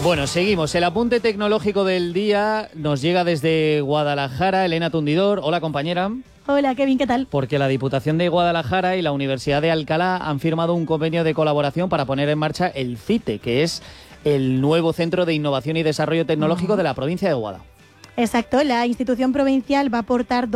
Bueno, seguimos. El apunte tecnológico del día nos llega desde Guadalajara. Elena Tundidor. Hola, compañera. Hola, Kevin, ¿qué tal? Porque la Diputación de Guadalajara y la Universidad de Alcalá han firmado un convenio de colaboración para poner en marcha el CITE, que es el nuevo Centro de Innovación y Desarrollo Tecnológico de la provincia de Guadalajara. Exacto, la institución provincial va a aportar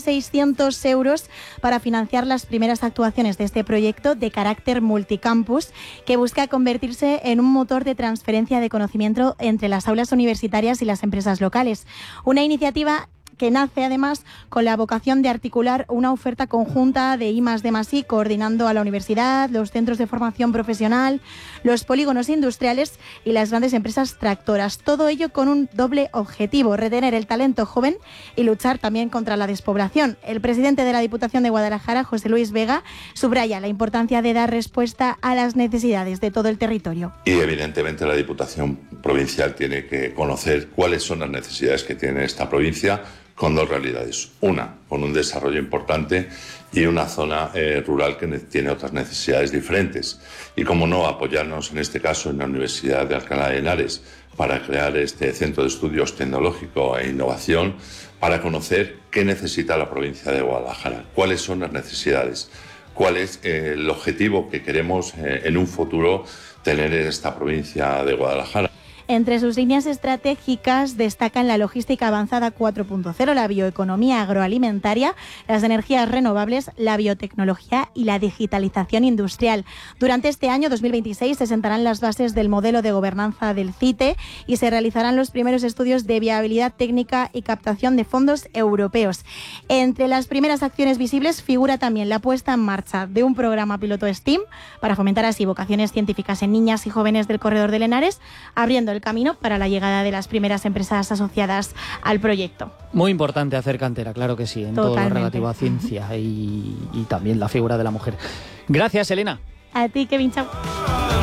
2.600 euros para financiar las primeras actuaciones de este proyecto de carácter multicampus que busca convertirse en un motor de transferencia de conocimiento entre las aulas universitarias y las empresas locales. Una iniciativa que nace además con la vocación de articular una oferta conjunta de I+D+I, coordinando a la universidad, los centros de formación profesional, los polígonos industriales y las grandes empresas tractoras. Todo ello con un doble objetivo: retener el talento joven y luchar también contra la despoblación. El presidente de la Diputación de Guadalajara, José Luis Vega, subraya la importancia de dar respuesta a las necesidades de todo el territorio. Y evidentemente la Diputación provincial tiene que conocer cuáles son las necesidades que tiene esta provincia, con dos realidades. Una, con un desarrollo importante, y una zona rural que tiene otras necesidades diferentes. Y cómo no, apoyarnos en este caso en la Universidad de Alcalá de Henares para crear este centro de estudios tecnológico e innovación, para conocer qué necesita la provincia de Guadalajara, cuáles son las necesidades, cuál es el objetivo que queremos en un futuro tener en esta provincia de Guadalajara. Entre sus líneas estratégicas destacan la logística avanzada 4.0, la bioeconomía agroalimentaria, las energías renovables, la biotecnología y la digitalización industrial. Durante este año 2026 se sentarán las bases del modelo de gobernanza del CITE y se realizarán los primeros estudios de viabilidad técnica y captación de fondos europeos. Entre las primeras acciones visibles figura también la puesta en marcha de un programa piloto STEAM para fomentar así vocaciones científicas en niñas y jóvenes del corredor del Henares, abriendo el camino para la llegada de las primeras empresas asociadas al proyecto. Muy importante hacer cantera, claro que sí, en todo lo relativo a ciencia y también la figura de la mujer. Gracias, Elena. A ti, Kevin, chao.